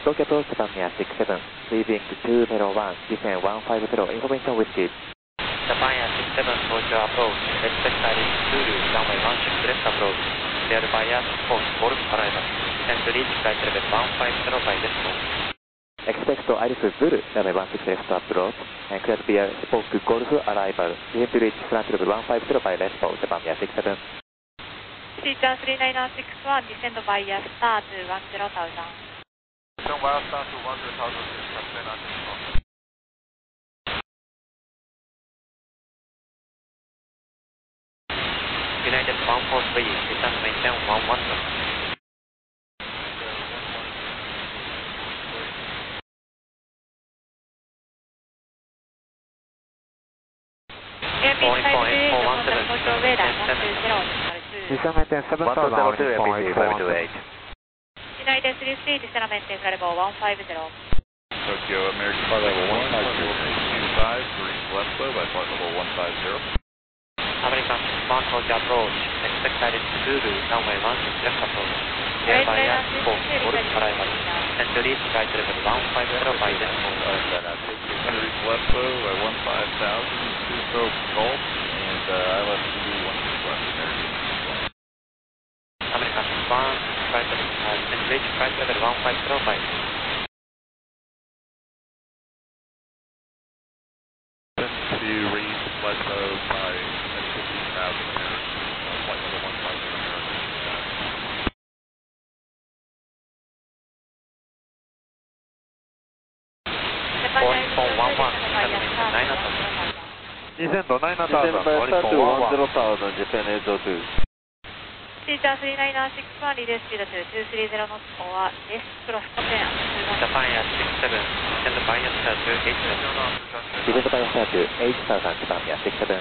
東京とジャパンエア67、leaving 201, descend 150, information whiskey. Japan Air 67 Tokyo approach, expect direct Zulu, runway 16 left approach, cleared by air support, Golf arrival, descend to reach flight level 150 by decimal. Expect Alice Zulu, runway 16 left approach, and cleared via Spoke Golf arrival, descend to reach flight level 150 by decimal, Japan Air 67. Teacher 39961, descend by air star to 10,000. Descend via star to 10,000, Teacher 39961. United 143, descend maintain 110. Airbus 528 Hotel Tokyo radar 120, Descend maintain 7000, 120, United 33, descend maintain level 150. Tokyo American flight level 150, 25, green left slow by flight level 150. American 1 Tokyo approach, expect direct Zulu, runway 16 left approach, cleared by air support, Golf arrival, descend to reach flight level 150 by decimal. Reach left slow by 15,000, two-stroke Golf, and ILS 216 left, American 1, flight level, descend to reach flight level 150 by decimal. To reach left slow by 15,000 flight level 150 Descend 9000, Descend by star to 10,000, Japan Air 02. Teacher 39961, release speed to 230 knots or less, cross container. Japan Air 67, descend by air star to 8000. descend by star to 8000, Japan Air 67.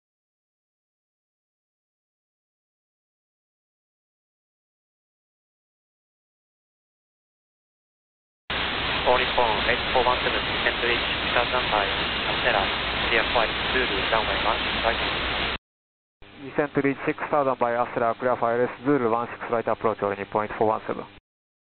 Oricon 8417, descend to reach 6000 by Astera, clear flight Zulu, runway 16 right. Descend to reach 6000 by Astera, clear for LS Zulu 16 right approach, only point 417.